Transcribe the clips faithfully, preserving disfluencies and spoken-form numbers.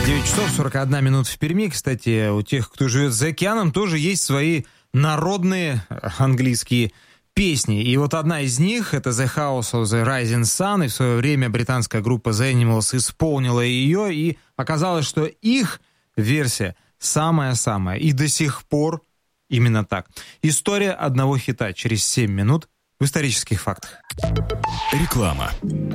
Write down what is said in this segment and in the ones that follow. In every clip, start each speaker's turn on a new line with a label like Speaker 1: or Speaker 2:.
Speaker 1: девять часов сорок одна минута в Перми. Кстати, у тех, кто живет за океаном, тоже есть свои народные английские песни. И вот одна из них — это The House of the Rising Sun. И в свое время британская группа The Animals исполнила ее. И оказалось, что их версия самая-самая. И до сих пор именно так. История одного хита через семь минут в исторических фактах.
Speaker 2: Реклама.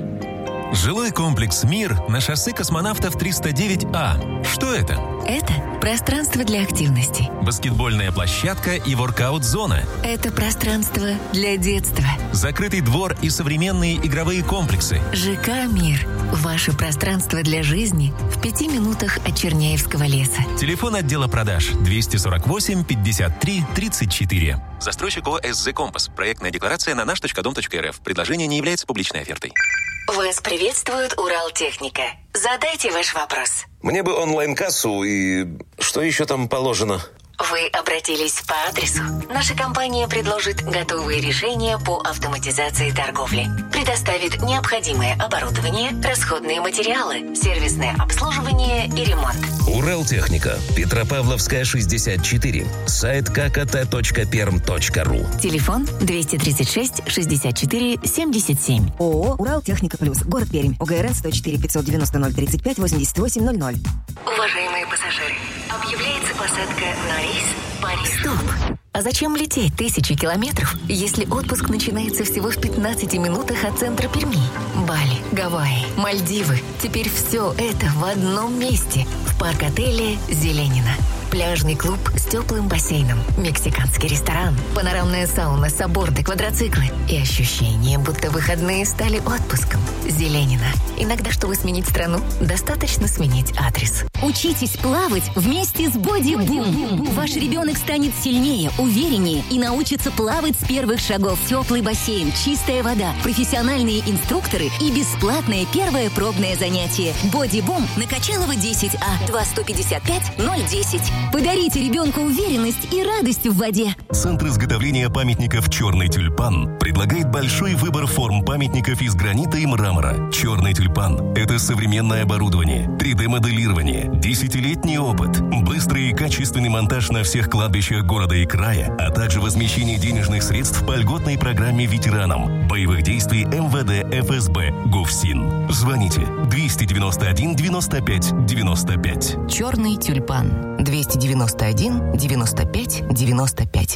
Speaker 2: Жилой комплекс «Мир» на шоссе космонавтов триста девять А. Что это?
Speaker 3: Это пространство для активности.
Speaker 2: Баскетбольная площадка и воркаут-зона.
Speaker 3: Это пространство для детства.
Speaker 2: Закрытый двор и современные игровые комплексы.
Speaker 3: ЖК «Мир». Ваше пространство для жизни в пяти минутах от Черняевского леса.
Speaker 2: Телефон отдела продаж двести сорок восемь пятьдесят три тридцать четыре. Застройщик ООО «СЗ Компас». Проектная декларация на наш точка дом точка эр эф. Предложение не является публичной офертой.
Speaker 3: Вас приветствует Уралтехника. Задайте ваш вопрос.
Speaker 4: Мне бы онлайн-кассу и... Что еще там положено?
Speaker 3: Вы обратились по адресу. Наша компания предложит готовые решения по автоматизации торговли. Предоставит необходимое оборудование, расходные материалы, сервисное обслуживание и ремонт.
Speaker 4: Уралтехника. Петропавловская, шестьдесят четыре. Сайт ка ка тэ точка перм точка ру.
Speaker 3: Телефон двести тридцать шесть шестьдесят четыре семьдесят семь.
Speaker 5: ООО «Уралтехника Плюс». Город Пермь. ОГРН сто четыре пятьсот девяносто ноль тридцать пять восемьдесят восемь ноль ноль.
Speaker 3: Уважаемые пассажиры, объявляется посадка на рейс Париж. Стоп! А зачем лететь тысячи километров, если отпуск начинается всего в пятнадцати минутах от центра Перми? Бали, Гавайи, Мальдивы. Теперь все это в одном месте. В парк-отеле «Зеленина». Пляжный клуб с теплым бассейном, мексиканский ресторан, панорамная сауна, сабборды, квадроциклы и ощущение, будто выходные стали отпуском. Зеленина. Иногда, чтобы сменить страну, достаточно сменить адрес.
Speaker 6: Учитесь плавать вместе с Body Boom. Ваш ребенок станет сильнее, увереннее и научится плавать с первых шагов. Теплый бассейн, чистая вода, профессиональные инструкторы и бесплатное первое пробное занятие. Body Boom на Качалова десять А, два сто пятьдесят пять ноль десять. Подарите ребенку уверенность и радость в воде.
Speaker 2: Центр изготовления памятников «Черный тюльпан» предлагает большой выбор форм памятников из гранита и мрамора. «Черный тюльпан» — это современное оборудование, три дэ-моделирование, десятилетний опыт, быстрый и качественный монтаж на всех кладбищах города и края, а также возмещение денежных средств по льготной программе ветеранам боевых действий эм вэ дэ, эф эс бэ, ГУФСИН. Звоните двести девяносто один девяносто пять девяносто пять.
Speaker 3: «Черный тюльпан». двести девяносто один девяносто пять девяносто пять.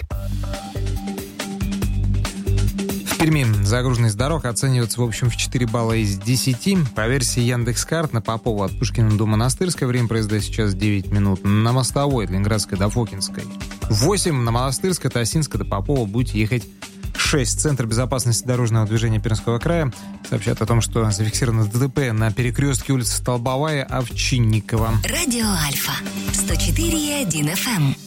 Speaker 1: В Перми загруженность дорог оценивается в общем в четыре балла из десяти. По версии Яндекс.Карт на Попова от Пушкина до Монастырской время проезда сейчас девять минут. На Мостовой от Ленинградской до Фокинской восемь. На Монастырской от Осинска до Попова будете ехать шесть. Центр безопасности дорожного движения Пермского края сообщает о том, что зафиксировано ДТП на перекрестке улицы Столбовая, Овчинникова.
Speaker 6: Радио Альфа сто четыре и один эф эм.